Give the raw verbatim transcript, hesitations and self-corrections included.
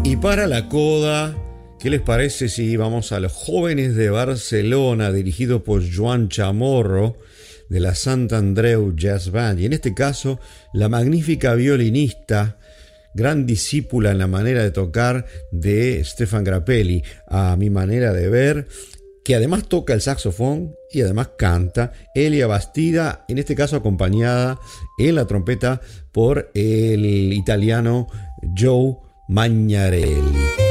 Y para la coda, ¿qué les parece si vamos a Los Jóvenes de Barcelona, dirigido por Joan Chamorro, de la Sant Andreu Jazz Band? Y en este caso, la magnífica violinista, gran discípula en la manera de tocar de Stefan Grappelli, a mi manera de ver, que además toca el saxofón y además canta, Elia Bastida, en este caso acompañada en la trompeta por el italiano Joe Magnarelli.